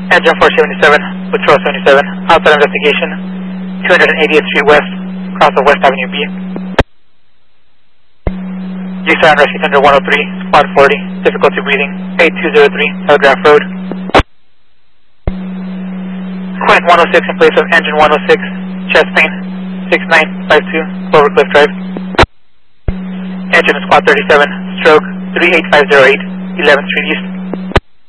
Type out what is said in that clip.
Engine 477, Patrol 77, outside investigation, 280th Street West, cross of West Avenue B. G7 Rescue Center 103, Spot 40, difficulty breathing, 8203, Telegraph Road. Quint 106 in place of Engine 106, chest pain, 6952, Clovercliff Drive. Engine Spot 37, stroke 38508, 11th Street East.